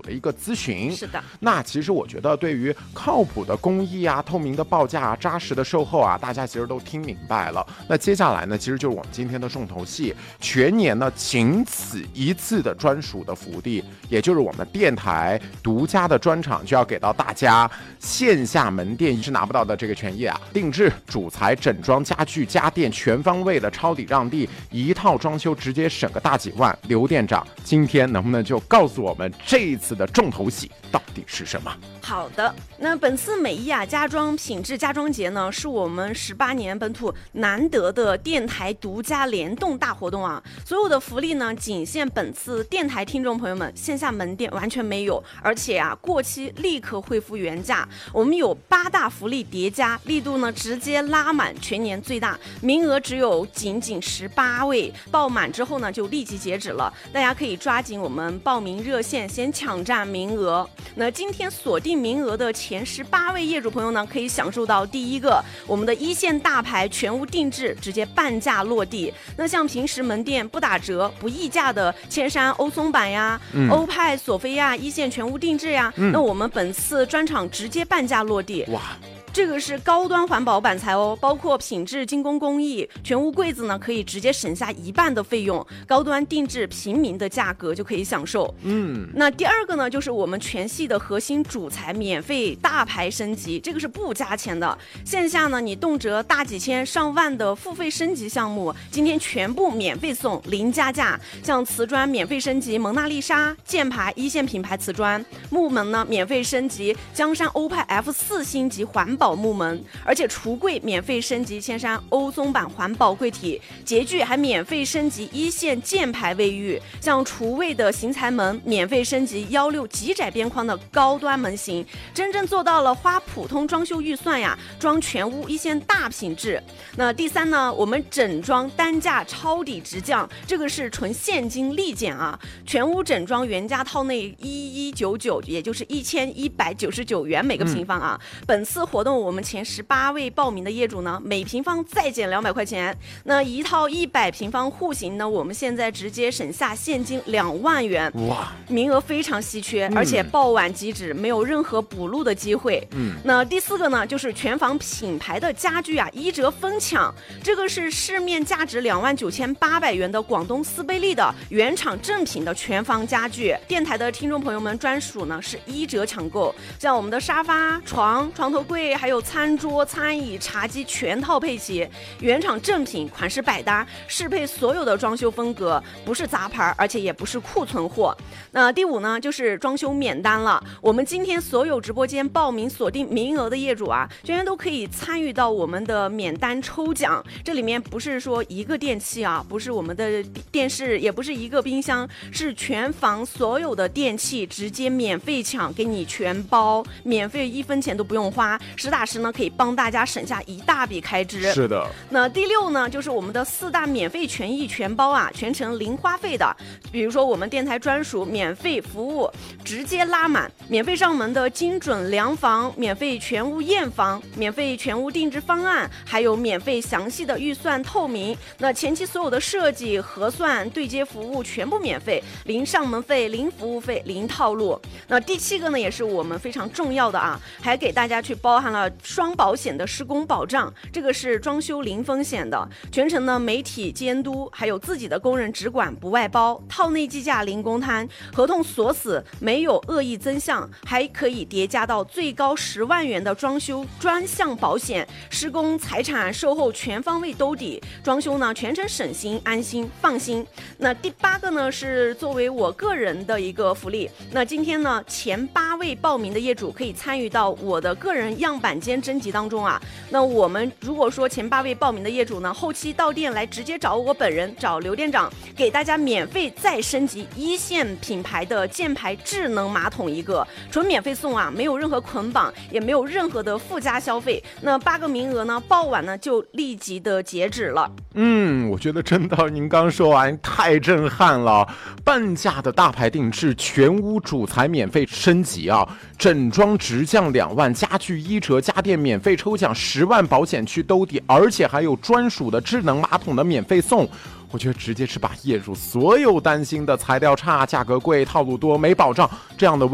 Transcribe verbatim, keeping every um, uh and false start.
的一个咨询。 是的， 那其实我觉得对于靠谱的工艺啊、透明的报价啊、扎实的售后啊，大家其实都听明白了。那接下来呢，其实就是我们今天的重头戏，全年呢仅此一次的专属的福利，也就是我们电台独家的专场就要给到大家，线下门店是拿不到的这个权益啊，定制主材、整装、家具、家电全方位的抄底让利，一套装修直接省个大几万。刘店长今天能不能就告诉我们这一次的重头戏到底是什么？ 好的，那本次美伊雅家装品质家装节呢，是我们十八年本土难得的电台独家联动大活动啊！所有的福利呢，仅限本次电台听众朋友们，线下门店完全没有，而且啊，过期立刻恢复原价。我们有八大福利叠加，力度呢直接拉满全年最大，名额只有仅仅十八位，报满之后呢就立即截止了，大家可以抓紧我们报名热线先抢占名额。那今天锁定名额的前十八位业主朋友呢，可以享受到第一个我们的一线大牌全屋定制直接半价落地。那像平时门店不打折不议价的千山欧松板呀、嗯、欧派索菲亚一线全屋定制呀、嗯、那我们本次专场直接半价落地。 哇， 这个是高端环保板材哦，包括品质精工工艺，全屋柜子呢可以直接省下一半的费用，高端定制平民的价格就可以享受。嗯，那第二个呢，就是我们全系的核心主材免费大牌升级，这个是不加钱的。线下呢，你动辄大几千上万的付费升级项目，今天全部免费送，零加价。像瓷砖免费升级蒙娜丽莎箭牌一线品牌瓷砖，木门呢免费升级江山欧派 F 四 星级环保木门，而且橱柜免费升级千山欧松板环保柜体，洁具还免费升级一线箭牌卫浴，像厨卫的邢台门免费升级幺六极窄边框的高端门型，真正做到了花普通装修预算呀，装全屋一线大品质。那第三呢，我们整装单价抄底直降，这个是纯现金立减啊，全屋整装原价套内一一九九，也就是一千一百九十九元每个平方啊。嗯、本次活动我们前十八位报名的业主呢，每平方再减两百块钱。那一套一百平方户型呢，我们现在直接省下现金两万元。哇，名额非常稀缺，嗯、而且报晚即止，没有任何补录的机会。嗯，那第四个呢，就是全房品牌的家具啊，一折疯抢。这个是市面价值两万九千八百元的广东斯贝利的原厂正品的全房家具，电台的听众朋友们专属呢是一折抢购。像我们的沙发、床、床头柜，还有餐桌、餐椅、茶几全套配齐，原厂正品，款式百搭，适配所有的装修风格，不是杂牌，而且也不是库存货。那第五呢，就是装修免单了。我们今天所有直播间报名锁定名额的业主啊，全员都可以参与到我们的免单抽奖。这里面不是说一个电器啊，不是我们的电视，也不是一个冰箱，是全房所有的电器直接免费抢，给你全包，免费一分钱都不用花，实打实呢可以帮大家省下一大笔开支。 是的。 那第六呢，就是我们的四大免费权益全包啊，全程零花费的。比如说我们电台专属免费服务，直接拉满，免费上门的精准量房，免费全屋验房，免费全屋定制方案，还有免费详细的预算透明。那前期所有的设计、核算、对接服务全部免费，零上门费、零服务费、零套路。那第七个呢，也是我们非常重要的啊，还给大家去包含了双保险的施工保障，这个是装修零风险的，全程呢媒体监督，还有自己的工人只管不外包，套内计价零公摊，合同锁死，没有恶意增项，还可以叠加到最高十万元的装修专项保险，施工、财产、售后全方位兜底，装修呢全程省心、安心、放心。那第八个呢，是作为我个人的一个福利，那今天呢前八位报名的业主可以参与到我的个人样板间征集当中啊。那我们如果说前八位报名的业主呢，后期到店来直接找我本人，找刘店长，给大家免费再升级一线品牌的箭牌智能马桶一个，纯免费送啊，没有任何捆绑，也没有任何的附加消费。那八个名额呢，报完呢就立即的截止了。 嗯，我觉得真的您刚说完太震撼了，半价的大牌定制，全屋主材免费升级啊，整装直降两万，家具一折，家电免费抽奖十万，保险去兜底，而且还有专属的智能马桶的免费送。我觉得直接是把业主所有担心的材料差、价格贵、套路多、没保障这样的